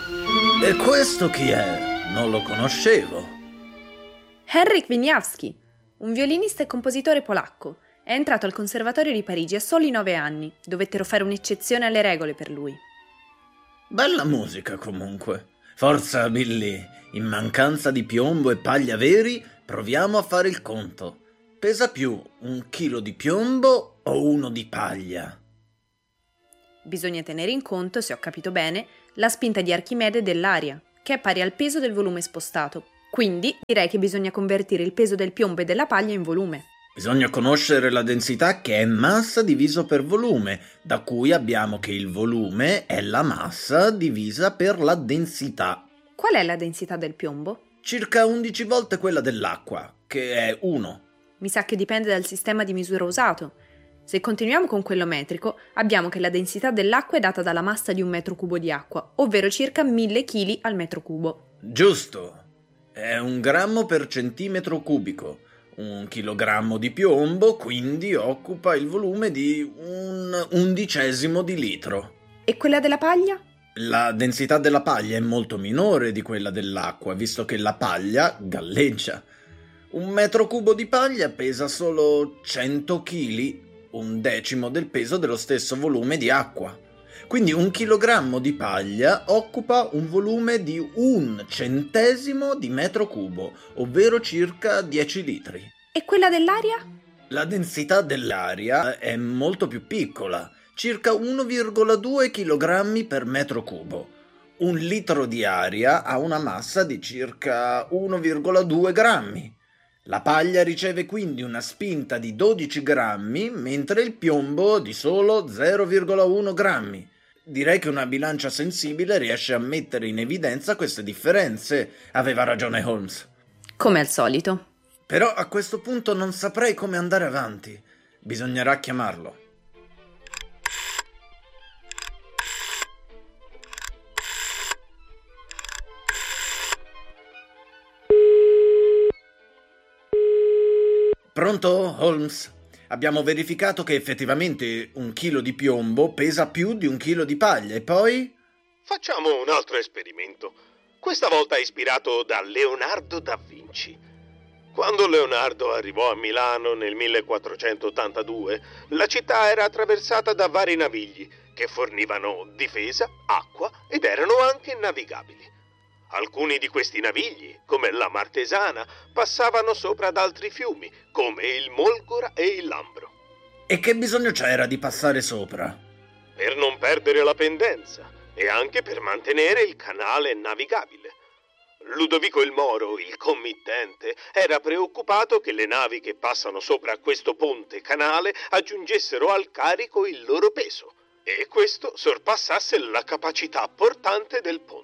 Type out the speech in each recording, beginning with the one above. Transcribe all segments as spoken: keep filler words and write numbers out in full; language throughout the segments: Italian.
E questo chi è? Non lo conoscevo. Henryk Wieniawski, un violinista e compositore polacco. È entrato al Conservatorio di Parigi a soli nove anni. Dovettero fare un'eccezione alle regole per lui. Bella musica comunque. Forza Billy, in mancanza di piombo e paglia veri, proviamo a fare il conto. Pesa più un chilo di piombo o uno di paglia? Bisogna tenere in conto, se ho capito bene, la spinta di Archimede dell'aria, che è pari al peso del volume spostato. Quindi direi che bisogna convertire il peso del piombo e della paglia in volume. Bisogna conoscere la densità, che è massa diviso per volume, da cui abbiamo che il volume è la massa divisa per la densità. Qual è la densità del piombo? Circa undici volte quella dell'acqua, che è uno. Mi sa che dipende dal sistema di misura usato. Se continuiamo con quello metrico, abbiamo che la densità dell'acqua è data dalla massa di un metro cubo di acqua, ovvero circa mille chili al metro cubo. Giusto! È un grammo per centimetro cubico. Un chilogrammo di piombo quindi occupa il volume di un undicesimo di litro. E quella della paglia? La densità della paglia è molto minore di quella dell'acqua, visto che la paglia galleggia. Un metro cubo di paglia pesa solo cento chili, un decimo del peso dello stesso volume di acqua. Quindi un chilogrammo di paglia occupa un volume di un centesimo di metro cubo, ovvero circa dieci litri. E quella dell'aria? La densità dell'aria è molto più piccola, circa uno virgola due chilogrammi per metro cubo. Un litro di aria ha una massa di circa uno virgola due grammi. La paglia riceve quindi una spinta di dodici grammi, mentre il piombo di solo zero virgola uno grammi. Direi che una bilancia sensibile riesce a mettere in evidenza queste differenze. Aveva ragione Holmes. Come al solito. Però a questo punto non saprei come andare avanti. Bisognerà chiamarlo. Pronto, Holmes? Abbiamo verificato che effettivamente un chilo di piombo pesa più di un chilo di paglia e poi... Facciamo un altro esperimento, questa volta ispirato da Leonardo da Vinci. Quando Leonardo arrivò a Milano nel millequattrocentottantadue, la città era attraversata da vari navigli che fornivano difesa, acqua ed erano anche navigabili. Alcuni di questi navigli, come la Martesana, passavano sopra ad altri fiumi, come il Molgora e il Lambro. E che bisogno c'era di passare sopra? Per non perdere la pendenza e anche per mantenere il canale navigabile. Ludovico il Moro, il committente, era preoccupato che le navi che passano sopra questo ponte canale aggiungessero al carico il loro peso e questo sorpassasse la capacità portante del ponte.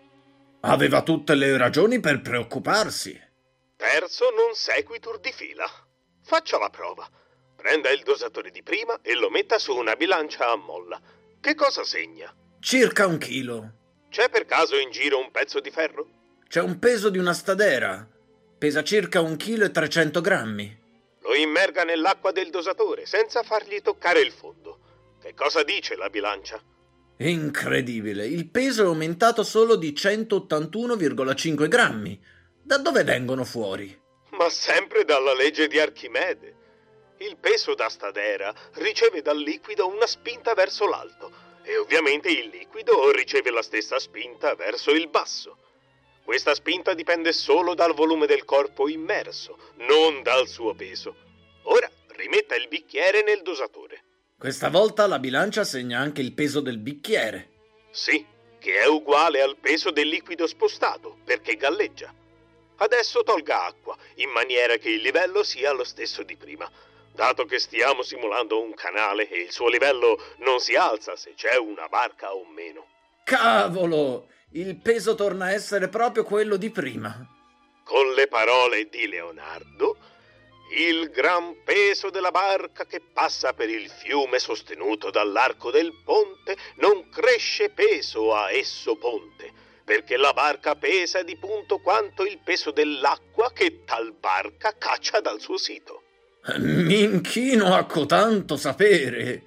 Aveva tutte le ragioni per preoccuparsi. Terzo non sequitur di fila. Faccia la prova. Prenda il dosatore di prima e lo metta su una bilancia a molla. Che cosa segna? Circa un chilo. C'è per caso in giro un pezzo di ferro? C'è un peso di una stadera. Pesa circa un chilo e trecento grammi. Lo immerga nell'acqua del dosatore senza fargli toccare il fondo. Che cosa dice la bilancia? Incredibile, il peso è aumentato solo di centottantuno virgola cinque grammi. Da dove vengono fuori? Ma sempre dalla legge di Archimede. Il peso da stadera riceve dal liquido una spinta verso l'alto e ovviamente il liquido riceve la stessa spinta verso il basso. Questa spinta dipende solo dal volume del corpo immerso, non dal suo peso. Ora rimetta il bicchiere nel dosatore. Questa volta la bilancia segna anche il peso del bicchiere. Sì, che è uguale al peso del liquido spostato, perché galleggia. Adesso tolga acqua, in maniera che il livello sia lo stesso di prima, dato che stiamo simulando un canale e il suo livello non si alza se c'è una barca o meno. Cavolo! Il peso torna a essere proprio quello di prima. Con le parole di Leonardo, il gran peso della barca che passa per il fiume sostenuto dall'arco del ponte non cresce peso a esso ponte, perché la barca pesa di punto quanto il peso dell'acqua che tal barca caccia dal suo sito. Mi inchino a cotanto sapere.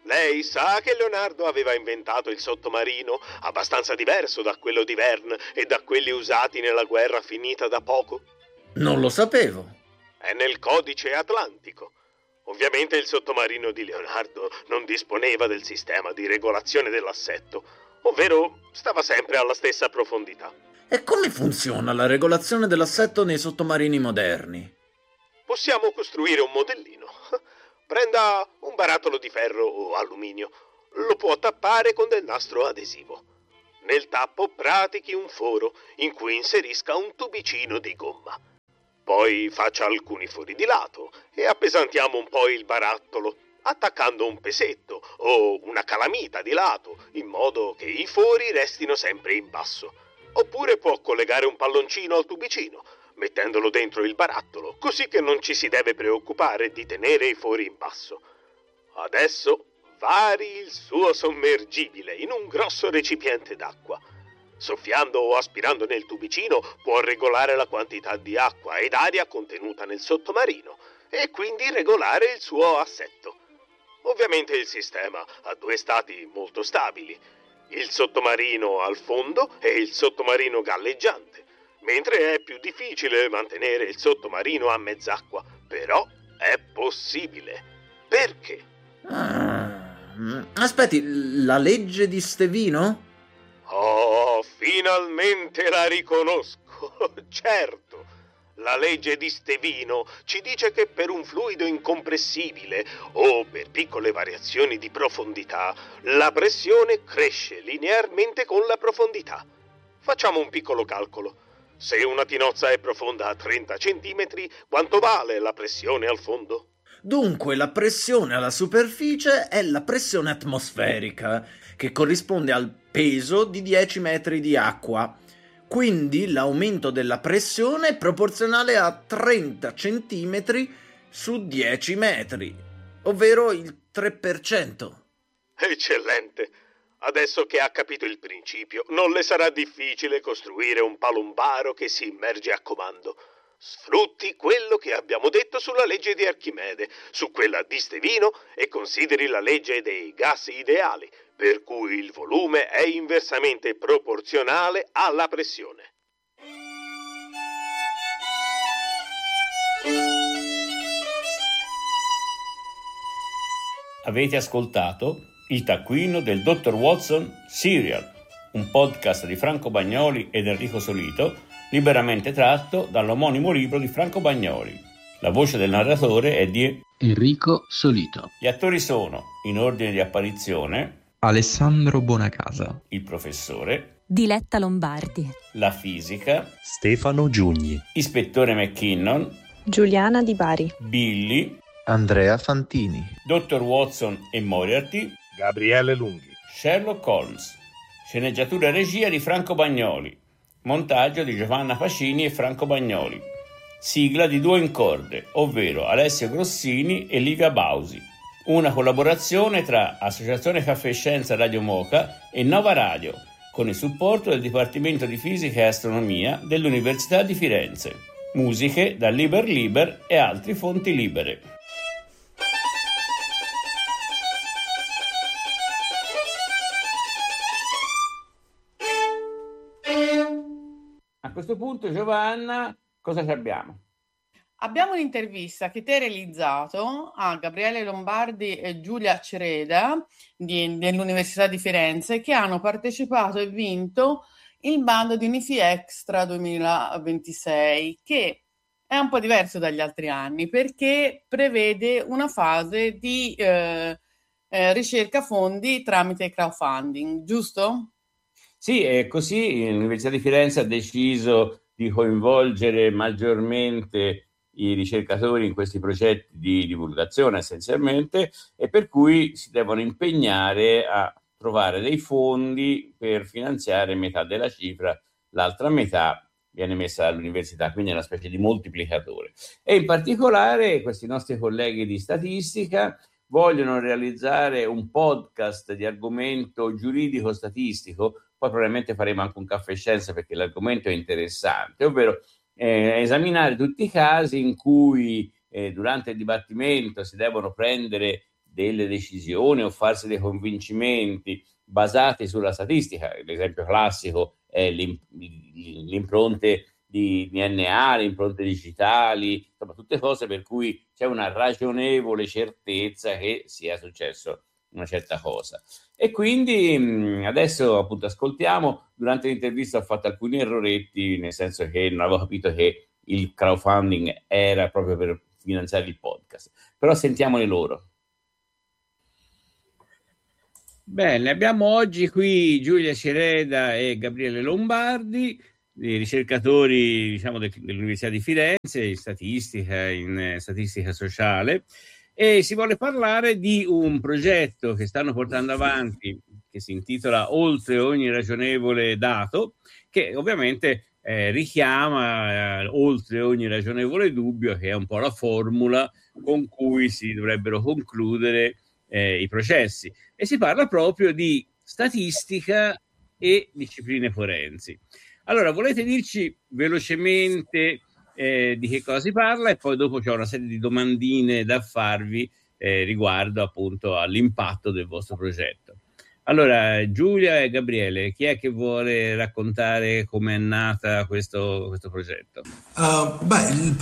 Lei sa che Leonardo aveva inventato il sottomarino, abbastanza diverso da quello di Verne e da quelli usati nella guerra finita da poco? Non lo sapevo. È nel codice atlantico. Ovviamente il sottomarino di Leonardo non disponeva del sistema di regolazione dell'assetto, ovvero stava sempre alla stessa profondità. E come funziona la regolazione dell'assetto nei sottomarini moderni? Possiamo costruire un modellino. Prenda un barattolo di ferro o alluminio, lo può tappare con del nastro adesivo. Nel tappo pratichi un foro in cui inserisca un tubicino di gomma. Poi faccia alcuni fori di lato e appesantiamo un po' il barattolo attaccando un pesetto o una calamita di lato in modo che i fori restino sempre in basso. Oppure può collegare un palloncino al tubicino mettendolo dentro il barattolo, così che non ci si deve preoccupare di tenere i fori in basso. Adesso vari il suo sommergibile in un grosso recipiente d'acqua. Soffiando o aspirando nel tubicino può regolare la quantità di acqua ed aria contenuta nel sottomarino e quindi regolare il suo assetto. Ovviamente il sistema ha due stati molto stabili, il sottomarino al fondo e il sottomarino galleggiante, mentre è più difficile mantenere il sottomarino a mezz'acqua, però è possibile. Perché? Ah, aspetti, la legge di Stevino? Oh, finalmente la riconosco, certo. La legge di Stevino ci dice che per un fluido incompressibile o per piccole variazioni di profondità, la pressione cresce linearmente con la profondità. Facciamo un piccolo calcolo. Se una tinozza è profonda a trenta centimetri, quanto vale la pressione al fondo? Dunque, la pressione alla superficie è la pressione atmosferica, che corrisponde al peso di dieci metri di acqua. Quindi l'aumento della pressione è proporzionale a trenta centimetri su dieci metri, ovvero il tre per cento. Eccellente! Adesso che ha capito il principio, non le sarà difficile costruire un palombaro che si immerge a comando. Sfrutti quello che abbiamo detto sulla legge di Archimede, su quella di Stevino e consideri la legge dei gas ideali, per cui il volume è inversamente proporzionale alla pressione. Avete ascoltato Il taccuino del dottor Watson Serial, un podcast di Franco Bagnoli ed Enrico Solito, liberamente tratto dall'omonimo libro di Franco Bagnoli. La voce del narratore è di Enrico Solito. Gli attori sono, in ordine di apparizione, Alessandro Bonacasa, il professore, Diletta Lombardi, la fisica, Stefano Giugni, Ispettore McKinnon, Giuliana Di Bari, Billy, Andrea Fantini, dottor Watson e Moriarty, Gabriele Lunghi, Sherlock Holmes. Sceneggiatura e regia di Franco Bagnoli. Montaggio di Giovanna Pacini e Franco Bagnoli. Sigla di Duo in Corde, ovvero Alessio Grossini e Livia Bausi. Una collaborazione tra Associazione Caffè e Scienza Radio Moca e Nova Radio, con il supporto del Dipartimento di Fisica e Astronomia dell'Università di Firenze. Musiche da Liber Liber e altre fonti libere. A questo punto, Giovanna, cosa ci abbiamo? Abbiamo un'intervista che ti hai realizzato a Gabriele Lombardi e Giulia Cereda di, dell'Università di Firenze, che hanno partecipato e vinto il bando di Nifi Extra duemilaventisei, che è un po' diverso dagli altri anni perché prevede una fase di eh, eh, ricerca fondi tramite crowdfunding, giusto? Sì, è così. L'Università di Firenze ha deciso di coinvolgere maggiormente i ricercatori in questi progetti di divulgazione essenzialmente, e per cui si devono impegnare a trovare dei fondi per finanziare metà della cifra, l'altra metà viene messa dall'università, quindi è una specie di moltiplicatore. E in particolare questi nostri colleghi di statistica vogliono realizzare un podcast di argomento giuridico-statistico, poi probabilmente faremo anche un caffè scienza perché l'argomento è interessante, ovvero eh, esaminare tutti i casi in cui eh, durante il dibattimento si devono prendere delle decisioni o farsi dei convincimenti basati sulla statistica. L'esempio classico è l'im- le impronte di D N A, le impronte digitali, insomma tutte cose per cui c'è una ragionevole certezza che sia successo una certa cosa. E quindi mh, adesso appunto ascoltiamo. Durante l'intervista ho fatto alcuni erroretti, nel senso che non avevo capito che il crowdfunding era proprio per finanziare il podcast, però sentiamoli loro. Bene, abbiamo oggi qui Giulia Cereda e Gabriele Lombardi, i ricercatori, diciamo, de- dell'Università di Firenze in statistica, in eh, statistica sociale, e si vuole parlare di un progetto che stanno portando avanti che si intitola Oltre ogni ragionevole dato, che ovviamente eh, richiama eh, oltre ogni ragionevole dubbio, che è un po' la formula con cui si dovrebbero concludere eh, i processi. E si parla proprio di statistica e discipline forensi. Allora, volete dirci velocemente eh, di che cosa si parla, e poi dopo c'è una serie di domandine da farvi eh, riguardo appunto all'impatto del vostro progetto. Allora, Giulia e Gabriele, chi è che vuole raccontare come è nata questo, questo progetto? Uh, beh, il